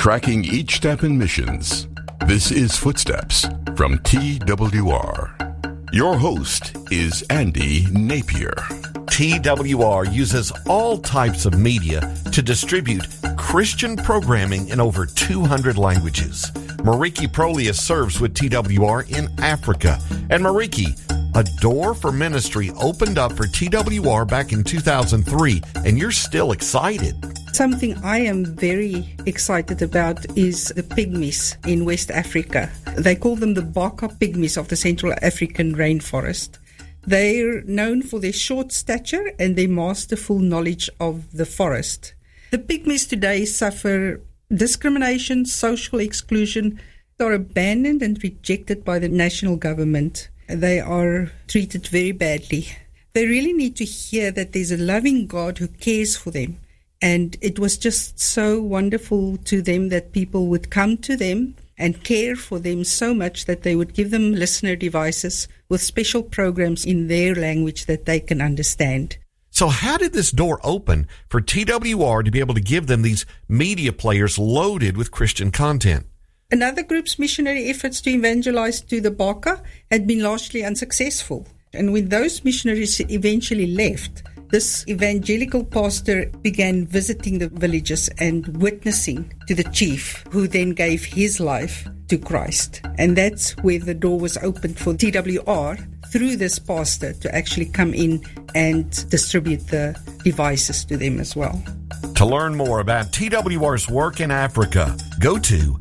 tracking each step in missions. This is Footsteps from TWR. Your host is Andy Napier. TWR uses all types of media to distribute Christian programming in over 200 languages. Mariki Prolia serves with TWR in Africa. And Mariki, a door for ministry opened up for TWR back in 2003, and you're still excited. Something I am very excited about is the pygmies in West Africa. They call them the Baka pygmies of the Central African rainforest. They're known for their short stature and their masterful knowledge of the forest. The pygmies today suffer discrimination, social exclusion. They are abandoned and rejected by the national government. They are treated very badly. They really need to hear that there's a loving God who cares for them. And it was just so wonderful to them that people would come to them and care for them so much that they would give them listener devices with special programs in their language that they can understand. So how did this door open for TWR to be able to give them these media players loaded with Christian content? Another group's missionary efforts to evangelize to the Baka had been largely unsuccessful. And when those missionaries eventually left, this evangelical pastor began visiting the villages and witnessing to the chief, who then gave his life to Christ. And that's where the door was opened for TWR through this pastor to actually come in and distribute the devices to them as well. To learn more about TWR's work in Africa, go to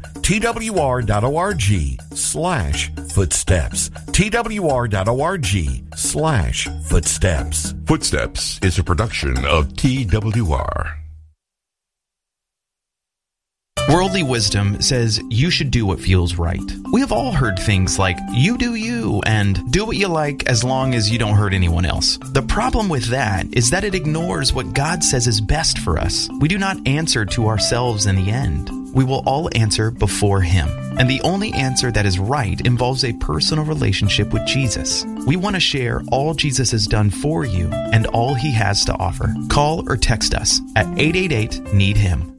twr.org/footsteps. twr.org/footsteps. Footsteps is a production of TWR. Worldly wisdom says you should do what feels right. We have all heard things like, you do you, and do what you like as long as you don't hurt anyone else. The problem with that is that it ignores what God says is best for us. We do not answer to ourselves in the end. We will all answer before Him. And the only answer that is right involves a personal relationship with Jesus. We want to share all Jesus has done for you and all He has to offer. Call or text us at 888-NEED-HIM.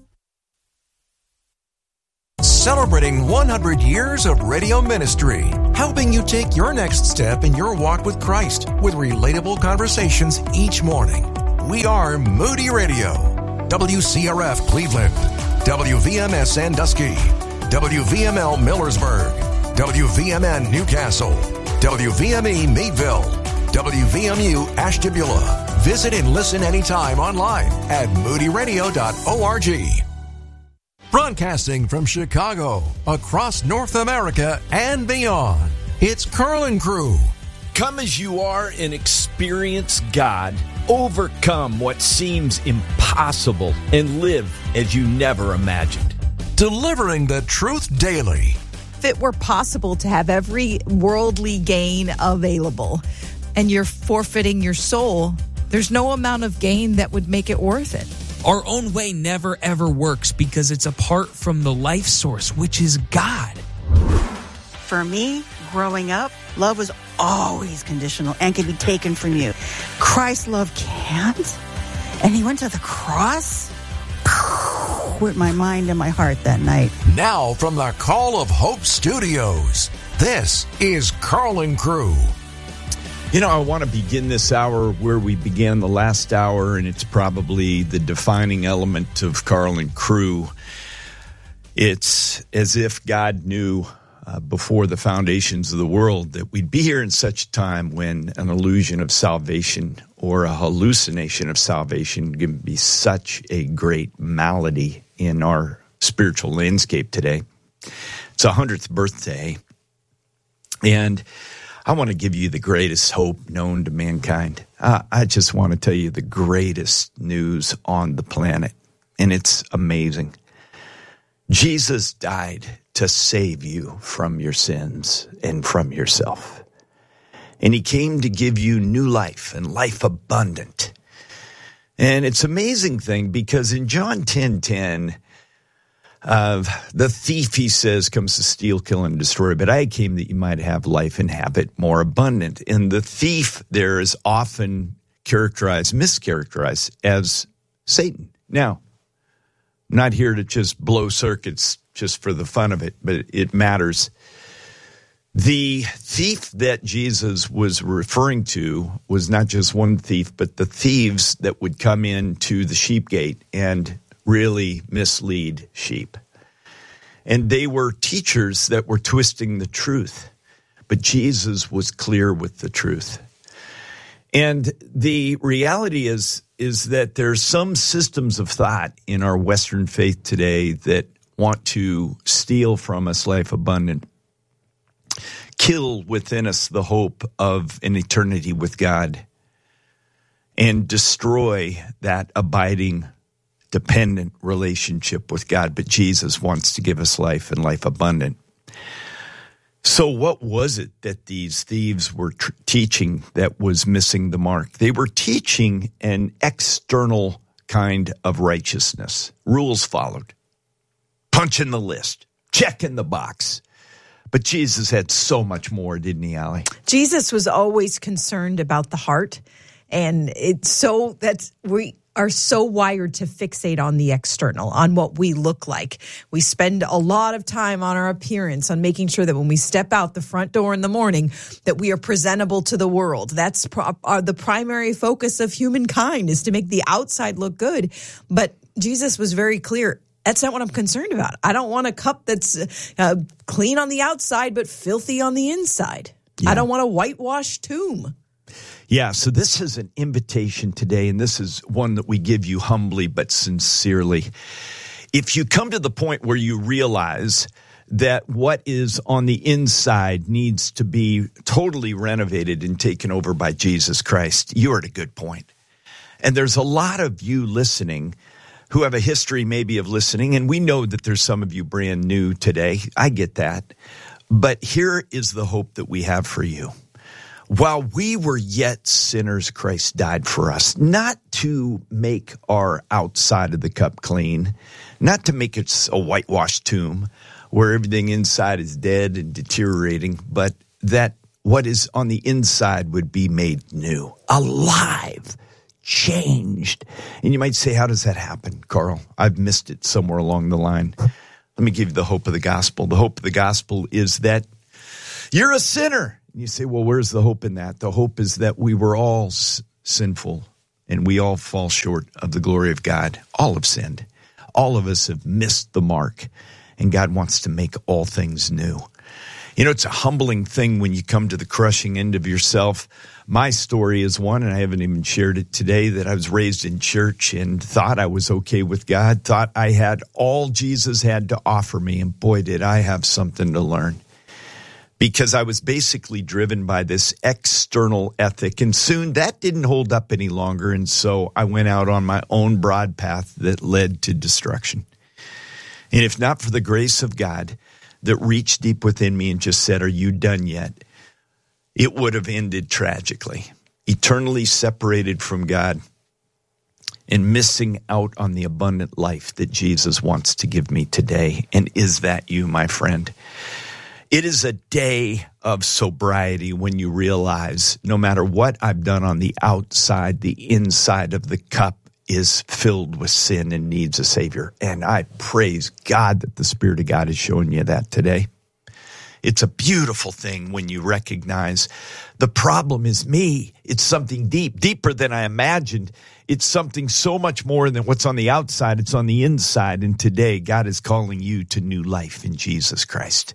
Celebrating 100 years of radio ministry, helping you take your next step in your walk with Christ with relatable conversations each morning. We are Moody Radio, WCRF Cleveland, WVMS Sandusky, WVML Millersburg, WVMN Newcastle, WVME Meadville, WVMU Ashtabula. Visit and listen anytime online at moodyradio.org. Broadcasting from Chicago, across North America and beyond, it's Carl and Crew. Come as you are and experience God. Overcome what seems impossible and live as you never imagined. Delivering the truth daily. If it were possible to have every worldly gain available and you're forfeiting your soul, there's no amount of gain that would make it worth it. Our own way never, ever works because it's apart from the life source, which is God. For me, growing up, love was always conditional and can be taken from you. Christ's love can't. And He went to the cross with my mind and my heart that night. Now from the Call of Hope Studios, this is Carl and Crew. You know, I want to begin this hour where we began the last hour, and it's probably the defining element of Carl and Crew. It's as if God knew before the foundations of the world that we'd be here in such a time when an illusion of salvation or a hallucination of salvation can be such a great malady in our spiritual landscape today. It's 100th birthday, and I want to give you the greatest hope known to mankind. I just want to tell you the greatest news on the planet, and it's amazing. Jesus died to save you from your sins and from yourself. And He came to give you new life and life abundant. And it's an amazing thing because in John 10:10, the thief, He says, comes to steal, kill, and destroy. But I came that you might have life and have it more abundant. And the thief there is often mischaracterized as Satan. Now, Not here to just blow circuits just for the fun of it, but it matters. The thief that Jesus was referring to was not just one thief, but the thieves that would come into the sheep gate and really mislead sheep. And they were teachers that were twisting the truth, but Jesus was clear with the truth. And the reality is that there's some systems of thought in our Western faith today that want to steal from us life abundant, kill within us the hope of an eternity with God, and destroy that abiding, dependent relationship with God. But Jesus wants to give us life and life abundant. So what was it that these thieves were teaching that was missing the mark? They were teaching an external kind of righteousness. Rules followed. Punch in the list. Check in the box. But Jesus had so much more, didn't he, Allie? Jesus was always concerned about the heart. And it's so that we are so wired to fixate on the external, on what we look like. We spend a lot of time on our appearance, on making sure that when we step out the front door in the morning, that we are presentable to the world. That's the primary focus of humankind, is to make the outside look good. But Jesus was very clear. That's not what I'm concerned about. I don't want a cup that's clean on the outside, but filthy on the inside. Yeah. I don't want a whitewashed tomb. Yeah, so this is an invitation today, and this is one that we give you humbly but sincerely. If you come to the point where you realize that what is on the inside needs to be totally renovated and taken over by Jesus Christ, you're at a good point. And there's a lot of you listening who have a history maybe of listening, and we know that there's some of you brand new today. I get that. But here is the hope that we have for you. While we were yet sinners, Christ died for us, not to make our outside of the cup clean, not to make it a whitewashed tomb where everything inside is dead and deteriorating, but that what is on the inside would be made new, alive, changed. And you might say, how does that happen, Carl? I've missed it somewhere along the line. Let me give you the hope of the gospel. The hope of the gospel is that you're a sinner. You say, well, where's the hope in that? The hope is that we were all sinful and we all fall short of the glory of God. All have sinned. All of us have missed the mark, and God wants to make all things new. You know, it's a humbling thing when you come to the crushing end of yourself. My story is one, and I haven't even shared it today, that I was raised in church and thought I was okay with God, thought I had all Jesus had to offer me, and boy, did I have something to learn. Because I was basically driven by this external ethic. And soon that didn't hold up any longer. And so I went out on my own broad path that led to destruction. And if not for the grace of God that reached deep within me and just said, are you done yet? It would have ended tragically, eternally separated from God and missing out on the abundant life that Jesus wants to give me today. And is that you, my friend? It is a day of sobriety when you realize no matter what I've done on the outside, the inside of the cup is filled with sin and needs a Savior. And I praise God that the Spirit of God is showing you that today. It's a beautiful thing when you recognize the problem is me. It's something deeper than I imagined. It's something so much more than what's on the outside. It's on the inside. And today, God is calling you to new life in Jesus Christ.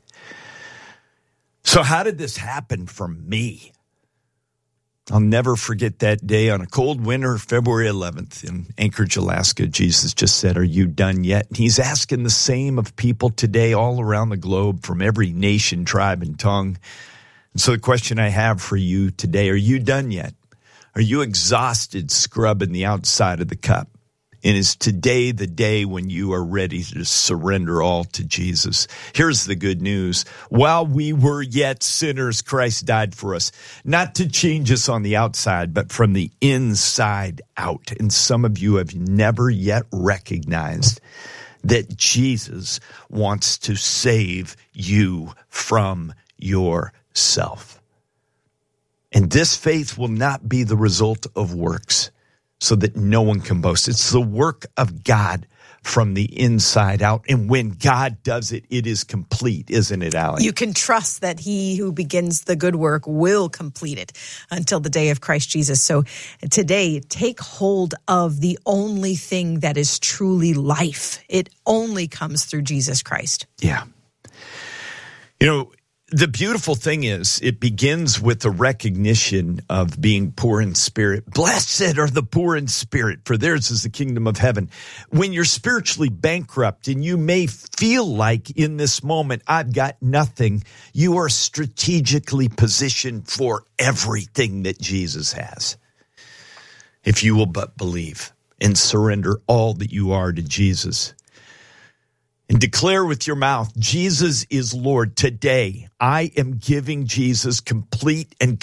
So how did this happen for me? I'll never forget that day on a cold winter, February 11th in Anchorage, Alaska. Jesus just said, are you done yet? And he's asking the same of people today all around the globe from every nation, tribe, and tongue. And so the question I have for you today, are you done yet? Are you exhausted scrubbing the outside of the cup? And is today the day when you are ready to surrender all to Jesus? Here's the good news. While we were yet sinners, Christ died for us, not to change us on the outside, but from the inside out. And some of you have never yet recognized that Jesus wants to save you from yourself. And this faith will not be the result of works, so that no one can boast. It's the work of God from the inside out. And when God does it, it is complete, isn't it, Allie? You can trust that he who begins the good work will complete it until the day of Christ Jesus. So today, take hold of the only thing that is truly life. It only comes through Jesus Christ. Yeah. You know, the beautiful thing is it begins with the recognition of being poor in spirit. Blessed are the poor in spirit, for theirs is the kingdom of heaven. When you're spiritually bankrupt and you may feel like in this moment, I've got nothing, you are strategically positioned for everything that Jesus has. If you will but believe and surrender all that you are to Jesus. And declare with your mouth, Jesus is Lord. Today, I am giving Jesus complete and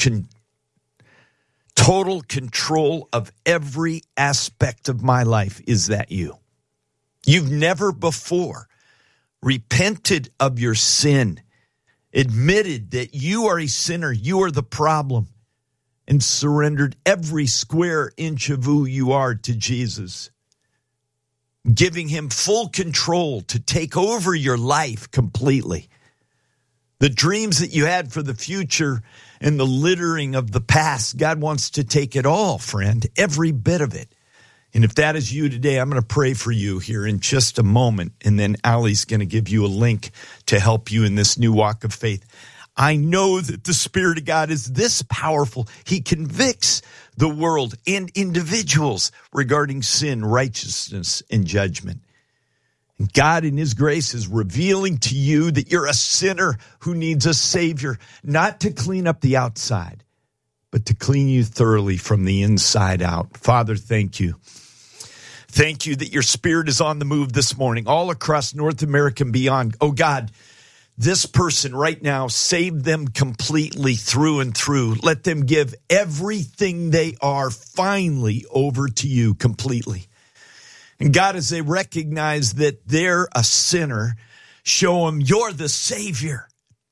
total control of every aspect of my life. Is that you? You've never before repented of your sin, admitted that you are a sinner, you are the problem, and surrendered every square inch of who you are to Jesus. Giving him full control to take over your life completely. The dreams that you had for the future and the littering of the past, God wants to take it all, friend, every bit of it. And if that is you today, I'm going to pray for you here in just a moment. And then Allie's going to give you a link to help you in this new walk of faith. I know that the Spirit of God is this powerful. He convicts the world and individuals regarding sin, righteousness, and judgment. And God in his grace is revealing to you that you're a sinner who needs a Savior, not to clean up the outside, but to clean you thoroughly from the inside out. Father, thank you. Thank you that your Spirit is on the move this morning, all across North America and beyond. Oh God, this person right now, save them completely through and through. Let them give everything they are finally over to you completely. And God, as they recognize that they're a sinner, show them you're the Savior.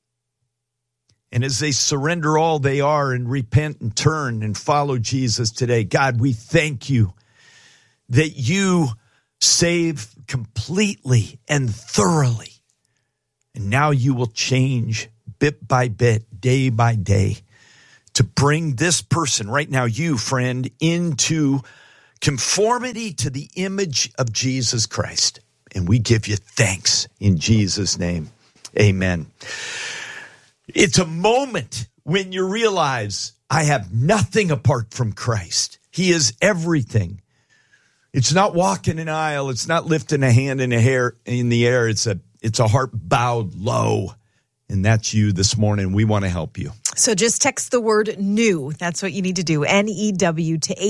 And as they surrender all they are and repent and turn and follow Jesus today, God, we thank you that you save completely and thoroughly. And now you will change bit by bit, day by day, to bring this person right now, you friend, into conformity to the image of Jesus Christ. And we give you thanks in Jesus' name. Amen. It's a moment when you realize I have nothing apart from Christ. He is everything. It's not walking an aisle. It's not lifting a hand in the air. It's a heart bowed low. And that's you this morning. We want to help you. So just text the word new. That's what you need to do. NEW to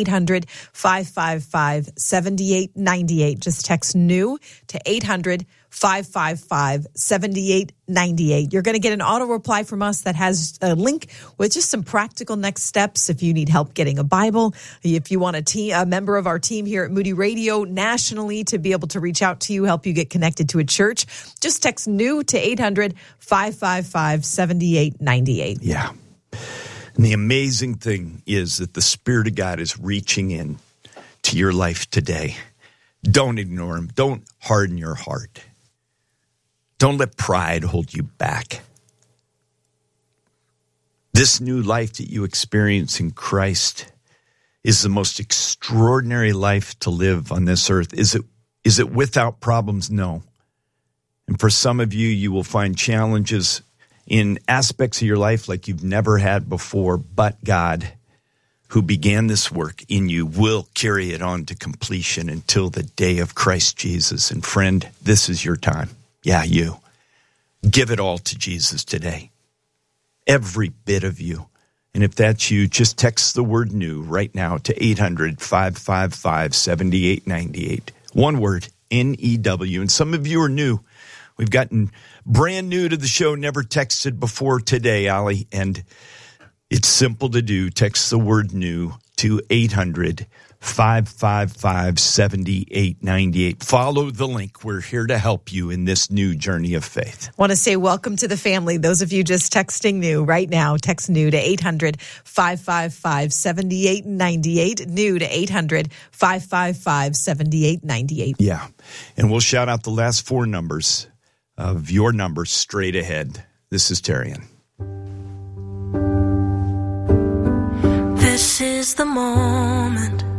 800-555-7898. Just text new to 800-555-7898. You're going to get an auto reply from us that has a link with just some practical next steps. If you need help getting a Bible, if you want a member of our team here at Moody Radio nationally to be able to reach out to you, help you get connected to a church, just text new to 800-555-7898. Yeah. And the amazing thing is that the Spirit of God is reaching in to your life today. Don't ignore him. Don't harden your heart. Don't let pride hold you back. This new life that you experience in Christ is the most extraordinary life to live on this earth. Is it without problems? No. And for some of you, you will find challenges in aspects of your life like you've never had before, but God, who began this work in you, will carry it on to completion until the day of Christ Jesus. And friend, this is your time. Yeah, you. Give it all to Jesus today. Every bit of you. And if that's you, just text the word new right now to 800-555-7898. One word, NEW. And some of you are new. We've gotten brand new to the show, never texted before today, Allie. And it's simple to do. Text the word new to 800-555-7898. Follow the link. We're here to help you in this new journey of faith. Want to say welcome to the family. Those of you just texting new right now, text new to 800-555-7898. New to 800-555-7898. Yeah. And we'll shout out the last four numbers of your number straight ahead. This is Terrian. This is the moment